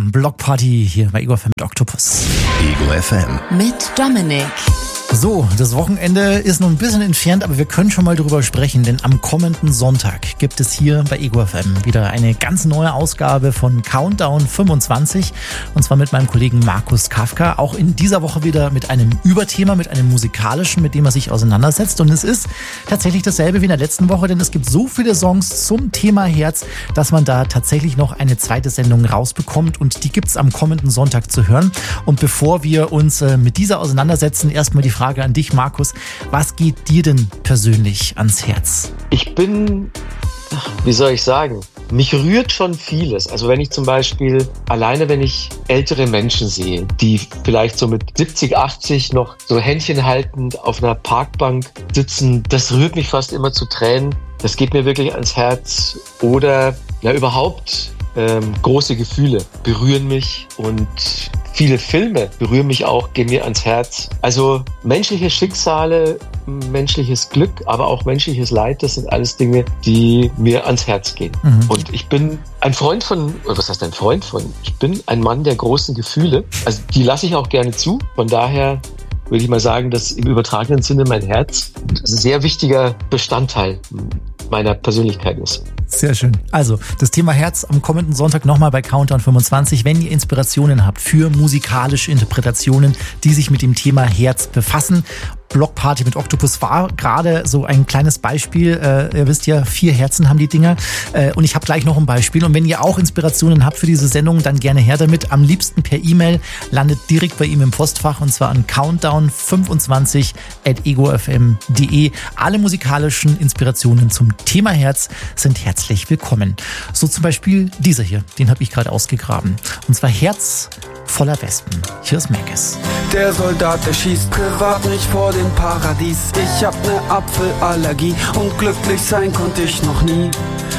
FM, Blockparty hier bei Ego FM mit Octopus. Ego FM. Mit Dominik. So, das Wochenende ist noch ein bisschen entfernt, aber wir können schon mal drüber sprechen, denn am kommenden Sonntag gibt es hier bei Ego FM wieder eine ganz neue Ausgabe von Countdown 25 und zwar mit meinem Kollegen Markus Kafka. Auch in dieser Woche wieder mit einem Überthema, mit einem musikalischen, mit dem er sich auseinandersetzt und es ist tatsächlich dasselbe wie in der letzten Woche, denn es gibt so viele Songs zum Thema Herz, dass man da tatsächlich noch eine zweite Sendung rausbekommt und die gibt's am kommenden Sonntag zu hören. Und bevor wir uns mit dieser auseinandersetzen, erstmal die Frage an dich, Markus. Was geht dir denn persönlich ans Herz? Ich bin, wie soll ich sagen, mich rührt schon vieles. Also wenn ich zum Beispiel, wenn ich ältere Menschen sehe, die vielleicht so mit 70, 80 noch so Händchen haltend auf einer Parkbank sitzen, das rührt mich fast immer zu Tränen. Das geht mir wirklich ans Herz. Oder überhaupt große Gefühle berühren mich und viele Filme berühren mich auch, gehen mir ans Herz. Also menschliche Schicksale, menschliches Glück, aber auch menschliches Leid, das sind alles Dinge, die mir ans Herz gehen. Und ich bin ein Freund von, oder was heißt ein Freund von? Ich bin ein Mann der großen Gefühle. Also die lasse ich auch gerne zu. Von daher würde ich mal sagen, dass im übertragenen Sinne mein Herz ein sehr wichtiger Bestandteil meiner Persönlichkeit ist. Sehr schön. Also, das Thema Herz am kommenden Sonntag nochmal bei Countdown 25. Wenn ihr Inspirationen habt für musikalische Interpretationen, die sich mit dem Thema Herz befassen, Blockparty mit Octopus war gerade so ein kleines Beispiel. Ihr wisst ja, 4 Herzen haben die Dinger. Und ich habe gleich noch ein Beispiel. Und wenn ihr auch Inspirationen habt für diese Sendung, dann gerne her damit. Am liebsten per E-Mail. Landet direkt bei ihm im Postfach und zwar an countdown25@egofm.de. Alle musikalischen Inspirationen zum Thema Herz sind herzlich willkommen. So zum Beispiel dieser hier, den habe ich gerade ausgegraben. Und zwar Herz voller Wespen. Hier ist Maggis. Der Soldat, der schießt privat nicht vor dem Paradies. Ich hab ne Apfelallergie und glücklich sein konnte ich noch nie.